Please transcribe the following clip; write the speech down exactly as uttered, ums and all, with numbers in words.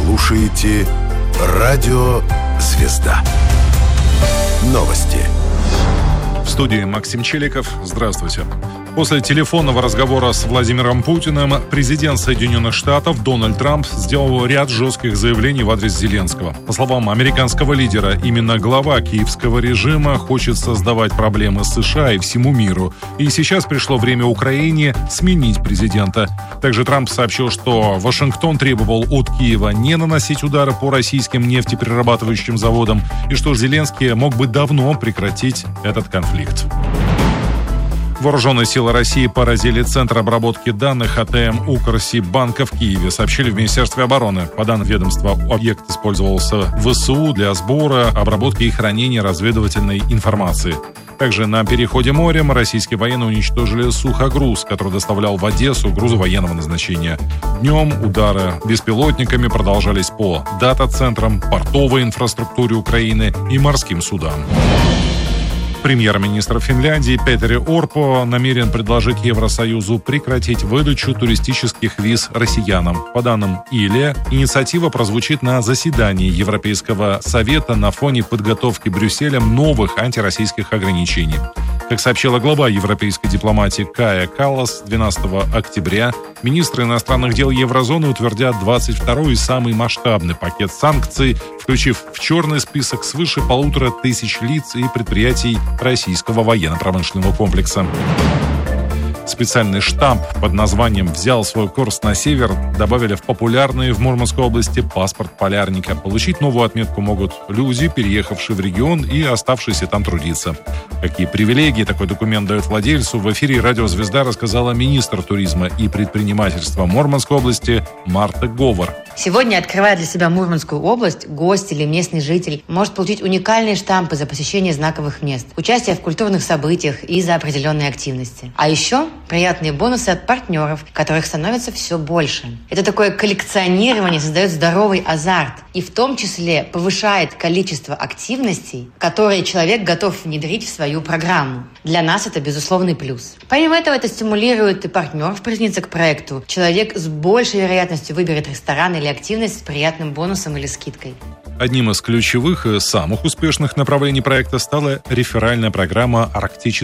слушаете Радио Звезда. Новости. В студии Максим Челиков. Здравствуйте. После телефонного разговора с Владимиром Путиным президент Соединенных Штатов Дональд Трамп сделал ряд жестких заявлений в адрес Зеленского. По словам американского лидера, именно глава киевского режима хочет создавать проблемы США и всему миру. И сейчас пришло время Украине сменить президента. Также Трамп сообщил, что Вашингтон требовал от Киева не наносить удары по российским нефтеперерабатывающим заводам и что Зеленский мог бы давно прекратить этот конфликт. Вооруженные силы России поразили Центр обработки данных АТМ Укрсиббанка в Киеве, сообщили в Министерстве обороны. По данным ведомства, объект использовался ВСУ для сбора, обработки и хранения разведывательной информации. Также на переходе морем российские военные уничтожили сухогруз, который доставлял в Одессу грузы военного назначения. Днем удары беспилотниками продолжались по дата-центрам, портовой инфраструктуре Украины и морским судам. Премьер-министр Финляндии Петери Орпо намерен предложить Евросоюзу прекратить выдачу туристических виз россиянам. По данным ИЛЕ, инициатива прозвучит на заседании Европейского совета на фоне подготовки Брюсселем новых антироссийских ограничений. Как сообщила глава европейской дипломатии Кая Каллас, двенадцатого октября министры иностранных дел еврозоны утвердят двадцать второй и самый масштабный пакет санкций, включив в черный список свыше полутора тысяч лиц и предприятий российского военно-промышленного комплекса. Специальный штамп под названием «Взял свой курс на север» добавили в популярный в Мурманской области паспорт полярника. Получить новую отметку могут люди, переехавшие в регион и оставшиеся там трудиться. Какие привилегии такой документ дает владельцу, в эфире «Радио Звезда» рассказала министр туризма и предпринимательства Мурманской области Марта Говор. Сегодня, открывая для себя Мурманскую область, гость или местный житель может получить уникальные штампы за посещение знаковых мест, участие в культурных событиях и за определенные активности. А еще приятные бонусы от партнеров, которых становится все больше. Это такое коллекционирование создает здоровый азарт и в том числе повышает количество активностей, которые человек готов внедрить в свою программу. Для нас это безусловный плюс. Помимо этого, это стимулирует и партнеров присоединиться к проекту. Человек с большей вероятностью выберет ресторан или активность с приятным бонусом или скидкой. Одним из ключевых и самых успешных направлений проекта стала реферальная программа «Арктическая